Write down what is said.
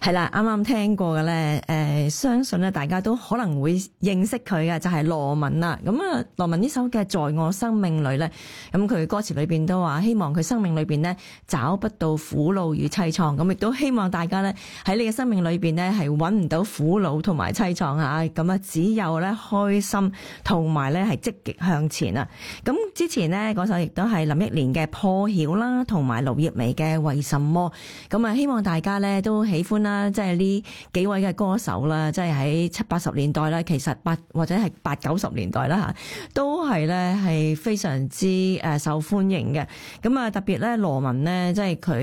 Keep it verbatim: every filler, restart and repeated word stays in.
係啦，啱啱聽過嘅咧，誒、呃，相信咧大家都可能會認識佢嘅，就係羅文啦。咁啊，羅文呢首嘅在我生命裏咧，咁佢歌詞裏邊都話，希望佢生命裏邊咧找不到苦惱與淒愴，咁亦都希望大家咧喺你嘅生命裏邊咧係揾唔到苦惱同埋淒愴吓，咁啊只有咧開心同埋咧係積極向前啊。咁之前呢嗰首亦都係林憶蓮嘅破曉啦，同埋盧業瑂嘅為什麼，咁啊希望大家咧都喜歡啦，即係呢幾位嘅歌手啦，即係喺七八十年代啦，其實八或者係八九十年代啦吓，都係咧係非常之誒受歡迎嘅。咁啊特別咧羅文咧，即係佢。